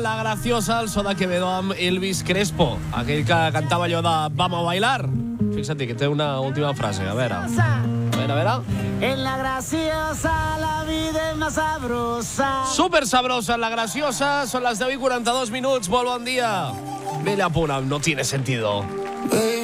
La Graciosa, el so de Quevedo amb Elvis Crespo, aquell que cantava allò de Vamos a bailar. Fixa't que té una última frase, a veure. A veure. En la Graciosa la vida es más sabrosa. Super sabrosa en la Graciosa, són les 10:42, molt bon dia. Vella Puna, no tiene sentido.